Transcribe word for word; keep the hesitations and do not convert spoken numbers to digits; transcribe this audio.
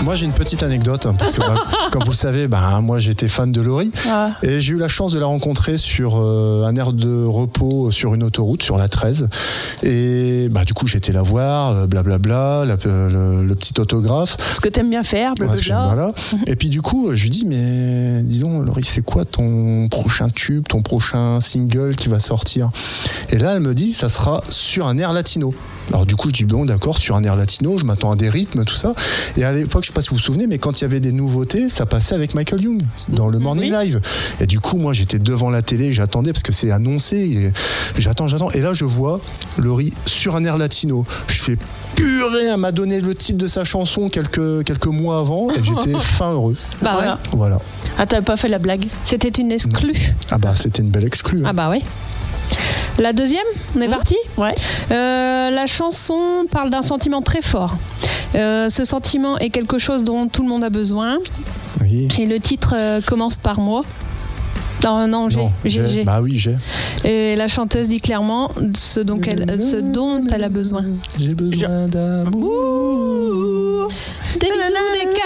moi j'ai une petite anecdote, parce que bah, comme vous le savez, bah, moi j'étais fan de Laurie, ah. et j'ai eu la chance de la rencontrer sur euh, un aire de repos sur une autoroute, sur la treize, et bah, du coup j'étais la voir, blablabla, la, le, le petit autographe. Ce que t'aimes bien faire, blablabla. Voilà. Et puis du coup, je lui dis, mais disons Laurie, c'est quoi ton prochain tube, ton prochain single qui va sortir? Et là elle me dit, ça sera sur un air latino. Alors du coup je dis bon d'accord, sur un air latino, je m'attends à des rythmes, tout ça. Et à l'époque, je sais pas si vous vous souvenez, mais quand il y avait des nouveautés, ça passait avec Michael Young dans le Morning oui. Live. Et du coup moi j'étais devant la télé, j'attendais parce que c'est annoncé, et j'attends, j'attends. Et là je vois Laurie sur un air latino. Je fais purée, elle m'a donné le titre de sa chanson quelques, quelques mois avant, et j'étais fin heureux. Bah voilà. Voilà. Ah t'avais pas fait la blague? C'était une exclue. Ah bah c'était une belle exclue. Hein. Ah bah oui. La deuxième, on est mmh. parti ? Ouais. Euh, la chanson parle d'un sentiment très fort. Euh, ce sentiment est quelque chose dont tout le monde a besoin. Oui. Et le titre euh, commence par moi. Non, non, j'ai. Non, j'ai, j'ai. Bah oui, j'ai. Et la chanteuse dit clairement ce dont elle, ce dont elle a besoin. J'ai besoin d'amour. Des bisous, des